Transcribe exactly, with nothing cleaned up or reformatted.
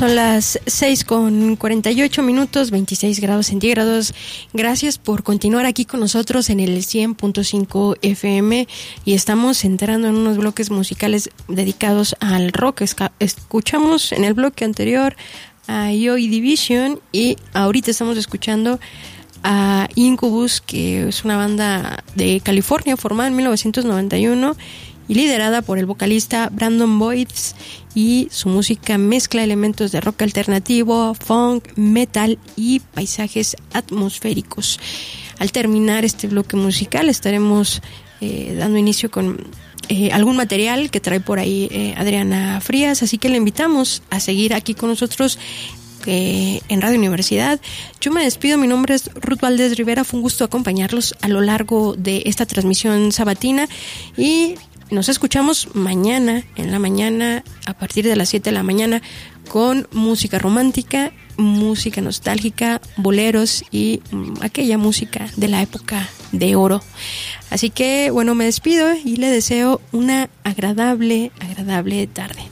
Son las seis con cuarenta y ocho minutos, veintiséis grados centígrados. Gracias por continuar aquí con nosotros en el cien punto cinco F M y estamos entrando en unos bloques musicales dedicados al rock. Escuchamos en el bloque anterior a Joy Division y ahorita estamos escuchando a Incubus, que es una banda de California formada en mil novecientos noventa y uno y liderada por el vocalista Brandon Boyce, y su música mezcla elementos de rock alternativo, funk, metal y paisajes atmosféricos. Al terminar este bloque musical estaremos eh, dando inicio con eh, algún material que trae por ahí eh, Adriana Frías, así que le invitamos a seguir aquí con nosotros eh, en Radio Universidad. Yo me despido, mi nombre es Ruth Valdés Rivera, fue un gusto acompañarlos a lo largo de esta transmisión sabatina y nos escuchamos mañana, en la mañana, a partir de las siete de la mañana, con música romántica, música nostálgica, boleros y um, aquella música de la época de oro. Así que, bueno, me despido y le deseo una agradable, agradable tarde.